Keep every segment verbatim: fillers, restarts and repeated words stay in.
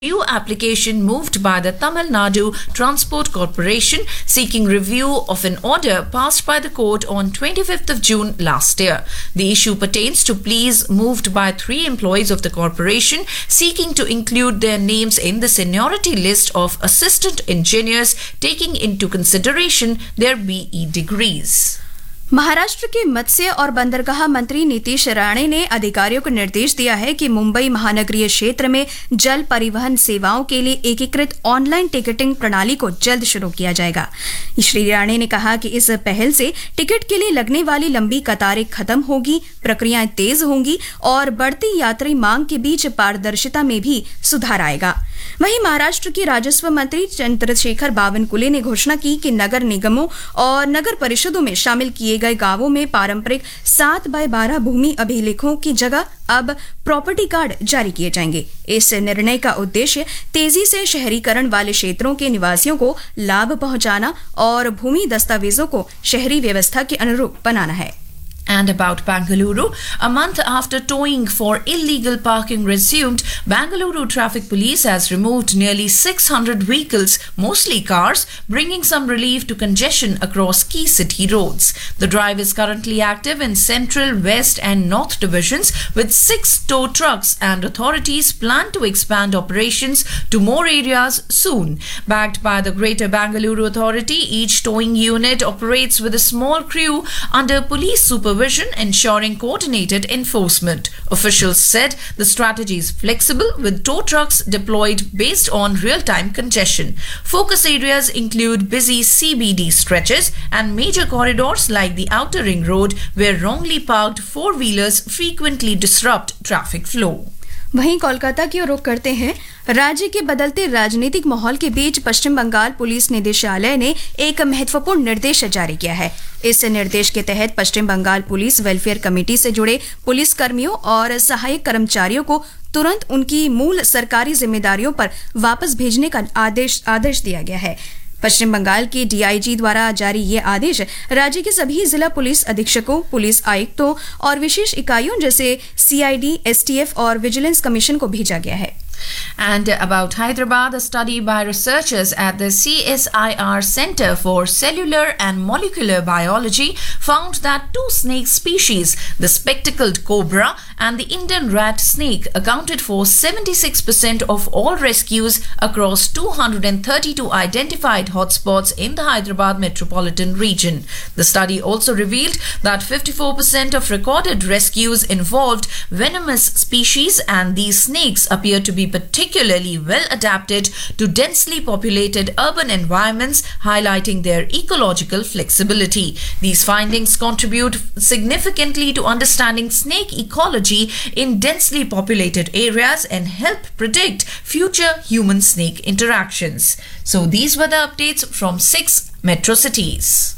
Review application moved by the Tamil Nadu Transport Corporation seeking review of an order passed by the court on twenty-fifth of June last year. The issue pertains to pleas moved by three employees of the corporation seeking to include their names in the seniority list of assistant engineers, taking into consideration their B E degrees. Maharashtra के मत्स्य और बंदरगाह मंत्री नीतीश राणे ने अधिकारियों को निर्देश दिया है कि मुंबई महानगरीय क्षेत्र में जल परिवहन सेवाओं के लिए एकीकृत ऑनलाइन टिकटिंग प्रणाली को जल्द शुरू किया जाएगा। श्री राणे ने कहा कि इस पहल से टिकट के लिए लगने वाली लंबी कतारें खत्म होगी, प्रक्रियाएं तेज होंगी और बढ़ती यात्री मांग के बीच पारदर्शिता में भी सुधार आएगा। वहीं महाराष्ट्र के राजस्व मंत्री चंद्रशेखर बावनकुले ने घोषणा की कि नगर निगमों और नगर परिषदों में शामिल किए गए गांवों में पारंपरिक सात बाय बारह भूमि अभिलेखों की जगह अब प्रॉपर्टी कार्ड जारी किए जाएंगे। इस निर्णय का उद्देश्य तेजी से शहरीकरण वाले क्षेत्रों के निवासियों को लाभ पहुंचाना और भूमि दस्तावेजों को शहरी व्यवस्था के अनुरूप बनाना है। And about Bangalore, a month after towing for illegal parking resumed, Bangalore Traffic Police has removed nearly six hundred vehicles, mostly cars, bringing some relief to congestion across key city roads. The drive is currently active in Central, West and North divisions with six tow trucks, and authorities plan to expand operations to more areas soon. Backed by the Greater Bangalore Authority, each towing unit operates with a small crew under police supervision, ensuring coordinated enforcement. Officials said the strategy is flexible with tow trucks deployed based on real-time congestion. Focus areas include busy C B D stretches and major corridors like the Outer Ring Road, where wrongly parked four-wheelers frequently disrupt traffic flow. वहीं कोलकाता की ओर रुख करते हैं। राज्य के बदलते राजनीतिक माहौल के बीच पश्चिम बंगाल पुलिस निदेशालय ने एक महत्वपूर्ण निर्देश जारी किया है। इस निर्देश के तहत पश्चिम बंगाल पुलिस वेलफेयर कमेटी से जुड़े पुलिस कर्मियों और सहायक कर्मचारियों को तुरंत उनकी मूल सरकारी जिम्मेदारियों पर वापस भेजने का आदेश आदेश दिया गया है। पश्चिम बंगाल के डीआईजी द्वारा जारी ये आदेश राज्य के सभी जिला पुलिस अधीक्षकों, पुलिस आयुक्तों और विशेष इकाइयों जैसे सीआईडी, एसटीएफ और विजिलेंस कमीशन को भेजा गया है। And about Hyderabad, a study by researchers at the C S I R Center for Cellular and Molecular Biology found that two snake species, the spectacled cobra and the Indian rat snake, accounted for seventy-six percent of all rescues across two hundred thirty-two identified hotspots in the Hyderabad metropolitan region. The study also revealed that fifty-four percent of recorded rescues involved venomous species, and these snakes appear to be particularly well adapted to densely populated urban environments, highlighting their ecological flexibility. These findings contribute significantly to understanding snake ecology in densely populated areas and help predict future human-snake interactions. So these were the updates from six metro cities.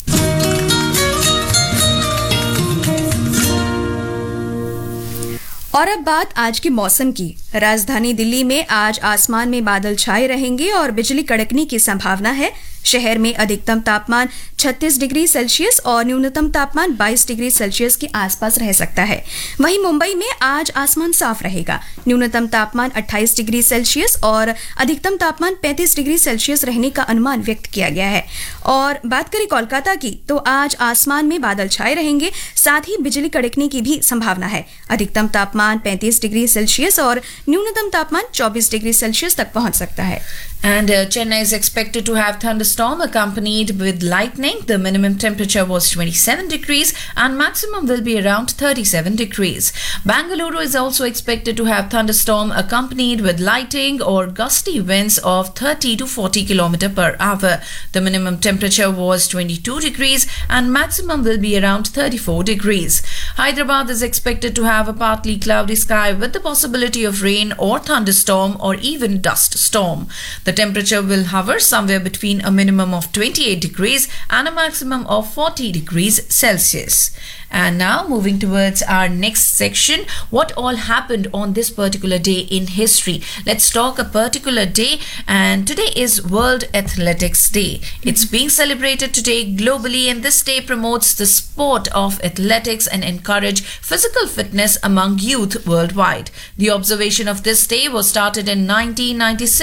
और अब बात आज के मौसम की। राजधानी दिल्ली में आज आसमान में बादल छाए रहेंगे और बिजली कड़कने की संभावना है। शहर में अधिकतम तापमान छत्तीस डिग्री सेल्सियस और न्यूनतम तापमान बाईस डिग्री सेल्सियस के आसपास रह सकता है। वहीं मुंबई में आज आसमान साफ रहेगा। न्यूनतम तापमान अट्ठाईस डिग्री सेल्सियस और अधिकतम तापमान पैंतीस डिग्री सेल्सियस रहने का अनुमान व्यक्त किया गया है। और बात करें कोलकाता की, तो आज आसमान में बादल छाए रहेंगे, साथ ही बिजली कड़कने की भी संभावना है। अधिकतम तापमान पैंतीस डिग्री सेल्सियस और न्यूनतम तापमान चौबीस डिग्री सेल्सियस तक पहुंच सकता है। And uh, Chennai is expected to have thunderstorm accompanied with lightning. The minimum temperature was twenty-seven degrees and maximum will be around thirty-seven degrees. Bangalore is also expected to have thunderstorm accompanied with lightning or gusty winds of thirty to forty kilometers per hour. The minimum temperature was twenty-two degrees and maximum will be around thirty-four degrees. Hyderabad is expected to have a partly cloudy sky with the possibility of rain or thunderstorm or even dust storm. The temperature will hover somewhere between a minimum of twenty-eight degrees and a maximum of forty degrees Celsius. And now moving towards our next section, what all happened on this particular day in history. Let's talk a particular day, and today is World Athletics Day. It's being celebrated today globally, and this day promotes the sport of athletics and encourage physical fitness among youth worldwide. The observation of this day was started in nineteen ninety-six